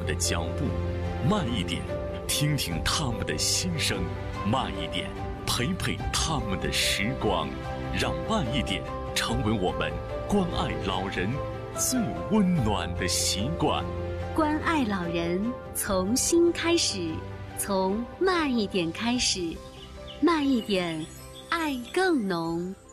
们的脚步，慢一点，听听他们的心声，慢一点，陪陪他们的时光，让慢一点成为我们关爱老人最温暖的习惯。 关爱老人，从心开始，从慢一点开始，慢一点，爱更浓。